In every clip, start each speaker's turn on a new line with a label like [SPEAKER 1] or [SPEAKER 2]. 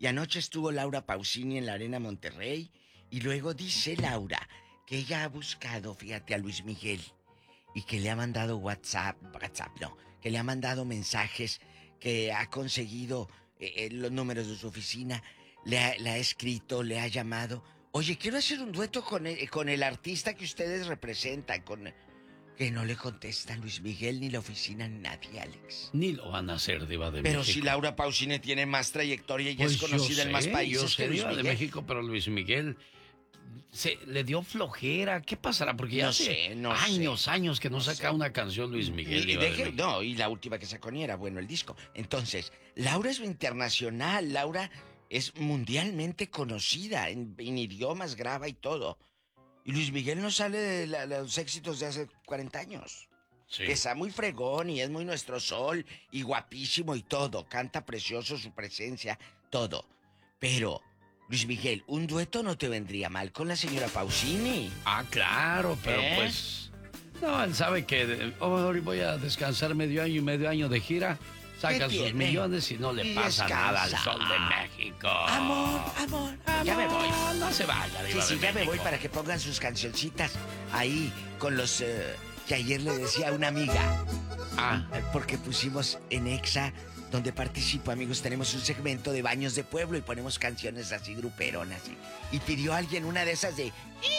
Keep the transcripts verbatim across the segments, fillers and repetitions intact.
[SPEAKER 1] Y anoche estuvo Laura Pausini en la Arena Monterrey. Y luego dice Laura que ella ha buscado, fíjate, a Luis Miguel. Y que le ha mandado WhatsApp, WhatsApp no, que le ha mandado mensajes, que ha conseguido eh, eh, los números de su oficina, le ha, le ha escrito, le ha llamado. Oye, quiero hacer un dueto con el, con el artista que ustedes representan, con... Que no le contesta Luis Miguel, ni la oficina, ni nadie, Alex.
[SPEAKER 2] Ni lo van a hacer, Diva de
[SPEAKER 1] pero
[SPEAKER 2] México.
[SPEAKER 1] Pero si Laura Pausini tiene más trayectoria y ya
[SPEAKER 2] pues
[SPEAKER 1] es conocida
[SPEAKER 2] sé,
[SPEAKER 1] en más países
[SPEAKER 2] yo sé,
[SPEAKER 1] que Luis
[SPEAKER 2] Diva
[SPEAKER 1] Miguel.
[SPEAKER 2] de México, pero Luis Miguel se le dio flojera. ¿Qué pasará? Porque ya
[SPEAKER 1] no
[SPEAKER 2] hace
[SPEAKER 1] sé, no
[SPEAKER 2] años,
[SPEAKER 1] sé.
[SPEAKER 2] años que no,
[SPEAKER 1] no
[SPEAKER 2] saca
[SPEAKER 1] sé.
[SPEAKER 2] una canción Luis Miguel.
[SPEAKER 1] Y, y
[SPEAKER 2] Diva
[SPEAKER 1] deje,
[SPEAKER 2] de
[SPEAKER 1] no, y la última que sacó ni era bueno el disco. Entonces, Laura es internacional, Laura es mundialmente conocida, en, en idiomas graba y todo. Y Luis Miguel no sale de la, los éxitos de hace cuarenta años. Sí. Que está muy fregón y es muy nuestro sol y guapísimo y todo. Canta precioso su presencia, todo. Pero, Luis Miguel, un dueto no te vendría mal con la señora Pausini.
[SPEAKER 2] Ah, claro, pero ¿Eh? pues... No, él sabe que hoy oh, voy a descansar medio año y medio año de gira. Saca sus millones y no le y pasa descansa. nada al Sol de México.
[SPEAKER 1] Amor, amor, amor.
[SPEAKER 2] Ya me voy. No se vaya, Diva
[SPEAKER 1] Sí, sí,
[SPEAKER 2] de
[SPEAKER 1] ya
[SPEAKER 2] México.
[SPEAKER 1] me voy para que pongan sus cancioncitas ahí con los... Uh, que ayer le decía a una amiga.
[SPEAKER 2] Ah.
[SPEAKER 1] Porque pusimos en Exa, donde participo, amigos, tenemos un segmento de baños de pueblo y ponemos canciones así gruperonas. Y, y pidió a alguien una de esas de...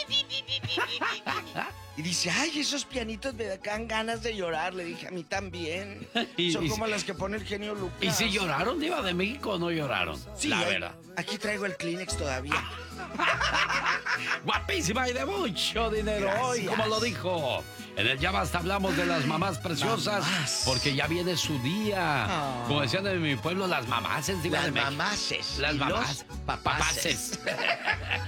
[SPEAKER 1] Y dice, ay, esos pianitos me dan ganas de llorar. Le dije, a mí también. y, Son y, como las que pone el genio Lucas.
[SPEAKER 2] ¿Y si lloraron, Diva de México, o no lloraron?
[SPEAKER 1] Sí,
[SPEAKER 2] la
[SPEAKER 1] hay,
[SPEAKER 2] verdad.
[SPEAKER 1] Aquí traigo el Kleenex todavía.
[SPEAKER 2] Guapísima y de mucho dinero. Gracias. Hoy, como lo dijo, en el Ya Basta hablamos de las mamás preciosas. Mamás. Porque ya viene su día. Oh. Como decían en mi pueblo, las mamases. Diva
[SPEAKER 1] las
[SPEAKER 2] de
[SPEAKER 1] mamases.
[SPEAKER 2] Las
[SPEAKER 1] y
[SPEAKER 2] mamás.
[SPEAKER 1] Los papaces.
[SPEAKER 2] papaces.